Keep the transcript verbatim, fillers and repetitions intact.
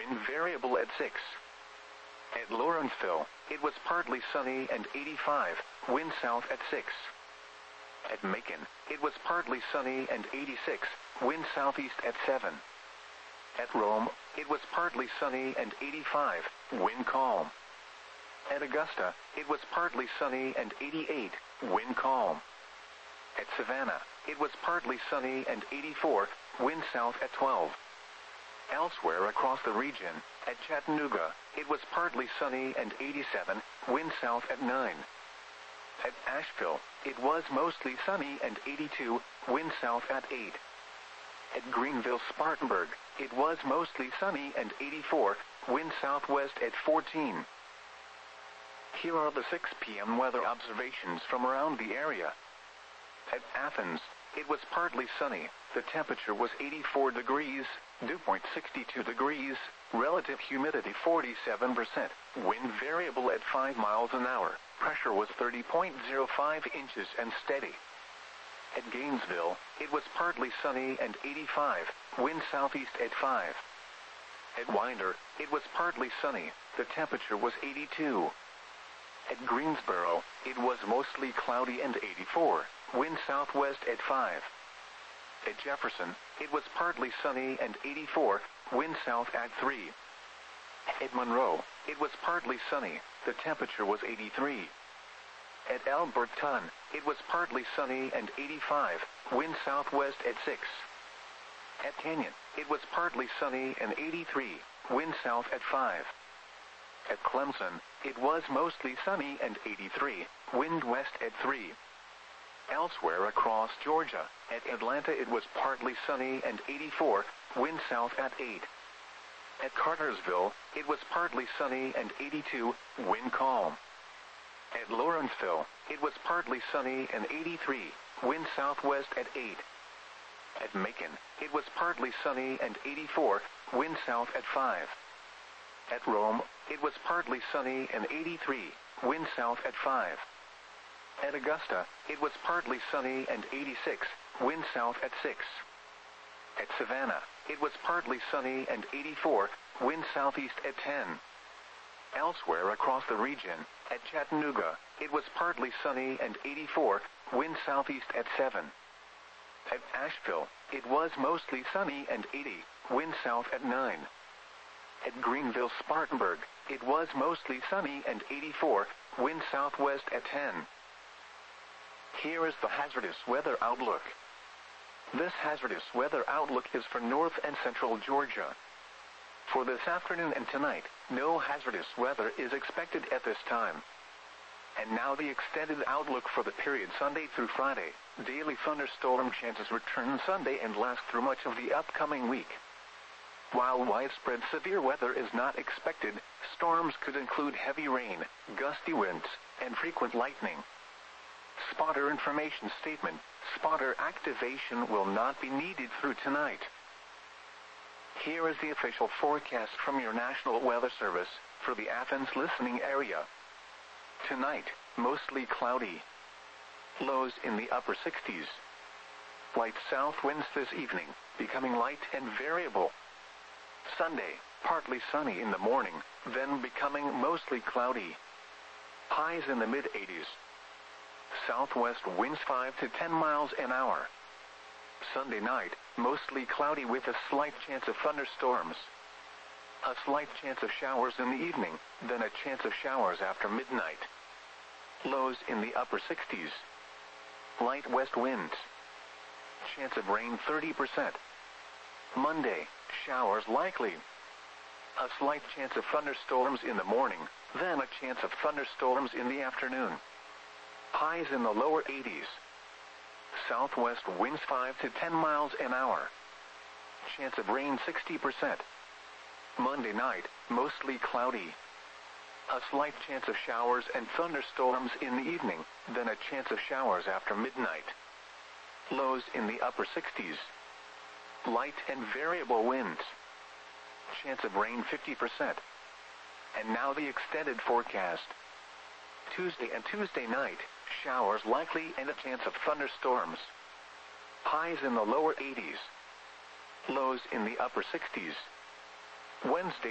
wind variable at six. At Lawrenceville, it was partly sunny and eighty-five, wind south at six. At Macon, it was partly sunny and eighty-six, wind southeast at seven. At Rome, it was partly sunny and eighty-five, wind calm. At Augusta, it was partly sunny and eighty-eight, wind calm. At Savannah, it was partly sunny and eighty-four, wind south at twelve. Elsewhere across the region, at Chattanooga, it was partly sunny and eighty-seven, wind south at nine. At Asheville, it was mostly sunny and eighty-two, wind south at eight. At Greenville-Spartanburg, it was mostly sunny and eighty-four, wind southwest at fourteen. Here are the six p m weather observations from around the area. At Athens, it was partly sunny, the temperature was eighty-four degrees, dew point sixty-two degrees, relative humidity forty-seven percent, wind variable at five miles an hour, pressure was thirty point zero five inches and steady. At Gainesville, it was partly sunny and eighty-five, wind southeast at five. At Winder, it was partly sunny, the temperature was eighty-two. At Greensboro, it was mostly cloudy and eighty-four, wind southwest at five. At Jefferson, it was partly sunny and eighty-four, wind south at three. At Monroe, it was partly sunny, the temperature was eighty-three. At Alberton, it was partly sunny and eighty-five, wind southwest at six. At Canyon, it was partly sunny and eighty-three, wind south at five. At Clemson, it was mostly sunny and eighty-three, wind west at three. Elsewhere across Georgia, at Atlanta it was partly sunny and eighty-four, wind south at eight. At Cartersville, it was partly sunny and eighty-two, wind calm. At Lawrenceville, it was partly sunny and eighty-three, wind southwest at eight. At Macon, it was partly sunny and eighty-four, wind south at five. At Rome, it was partly sunny and eighty-three, wind south at five. At Augusta, it was partly sunny and eighty-six, wind south at six. At Savannah, it was partly sunny and eighty-four, wind southeast at ten. Elsewhere across the region, at Chattanooga, it was partly sunny and eighty-four, wind southeast at seven. At Asheville, it was mostly sunny and eighty, wind south at nine. At Greenville-Spartanburg, it was mostly sunny and eighty-four, wind southwest at ten. Here is the hazardous weather outlook. This hazardous weather outlook is for north and central Georgia. For this afternoon and tonight, no hazardous weather is expected at this time. And now the extended outlook for the period Sunday through Friday. Daily thunderstorm chances return Sunday and last through much of the upcoming week. While widespread severe weather is not expected, storms could include heavy rain, gusty winds, and frequent lightning. Spotter information statement: spotter activation will not be needed through tonight. Here is the official forecast from your National Weather Service for the Athens listening area. Tonight, mostly cloudy. Lows in the upper sixties. Light south winds this evening, becoming light and variable. Sunday, partly sunny in the morning, then becoming mostly cloudy. Highs in the mid eighties. Southwest winds five to ten miles an hour. Sunday night, mostly cloudy with a slight chance of thunderstorms. A slight chance of showers in the evening, then a chance of showers after midnight. Lows in the upper sixties. Light west winds. Chance of rain thirty percent. Monday, showers likely. A slight chance of thunderstorms in the morning, then a chance of thunderstorms in the afternoon. Highs in the lower eighties. Southwest winds five to ten miles an hour. Chance of rain sixty percent. Monday night, mostly cloudy. A slight chance of showers and thunderstorms in the evening, then a chance of showers after midnight. Lows in the upper sixties. Light and variable winds. Chance of rain fifty percent. And now the extended forecast. Tuesday and Tuesday night, showers likely and a chance of thunderstorms. Highs in the lower eighties. Lows in the upper sixties. Wednesday